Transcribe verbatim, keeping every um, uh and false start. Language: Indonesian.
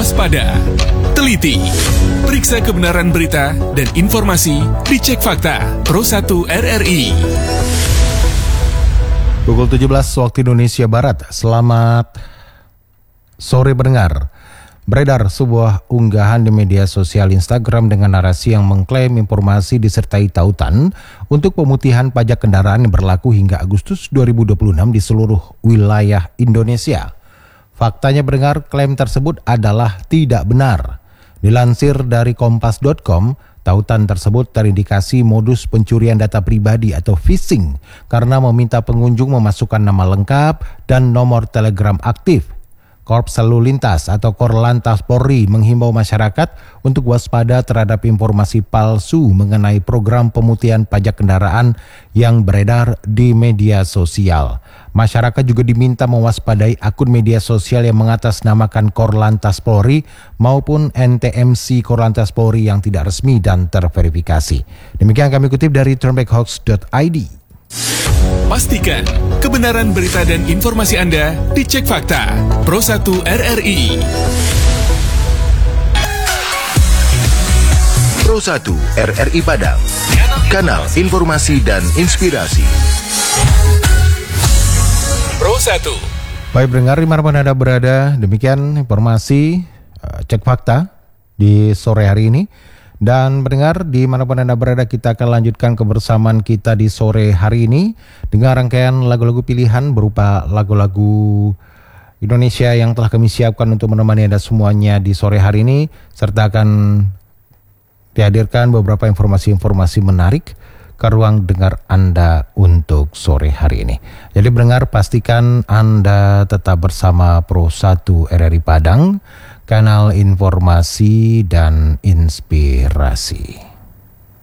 waspada, teliti, periksa kebenaran berita dan informasi, dicek fakta. Pro satu R R I. Pukul tujuh belas waktu Indonesia Barat. Selamat sore pendengar. Beredar sebuah unggahan di media sosial Instagram dengan narasi yang mengklaim informasi disertai tautan untuk pemutihan pajak kendaraan yang berlaku hingga Agustus dua ribu dua puluh enam di seluruh wilayah Indonesia. Faktanya pendengar, klaim tersebut adalah tidak benar. Dilansir dari kompas dot com, tautan tersebut terindikasi modus pencurian data pribadi atau phishing karena meminta pengunjung memasukkan nama lengkap dan nomor telegram aktif. Korps Lalu Lintas atau Korlantas Polri menghimbau masyarakat untuk waspada terhadap informasi palsu mengenai program pemutihan pajak kendaraan yang beredar di media sosial. Masyarakat juga diminta mewaspadai akun media sosial yang mengatasnamakan Korlantas Polri maupun N T M C Korlantas Polri yang tidak resmi dan terverifikasi. Demikian kami kutip dari turnbackhoax dot I D. Pastikan kebenaran berita dan informasi Anda dicek fakta. Pro satu R R I. Pro satu R R I Padang, kanal informasi dan inspirasi. Pro satu. Baik pendengar dimanapun Anda berada, demikian informasi uh, cek fakta di sore hari ini. Dan pendengar dimanapun Anda berada, kita akan lanjutkan kebersamaan kita di sore hari ini dengan rangkaian lagu-lagu pilihan berupa lagu-lagu Indonesia yang telah kami siapkan untuk menemani Anda semuanya di sore hari ini, serta akan dihadirkan beberapa informasi-informasi menarik ke ruang dengar Anda untuk sore hari ini. Jadi pendengar, pastikan Anda tetap bersama Pro satu R R I Padang, kanal informasi dan inspirasi.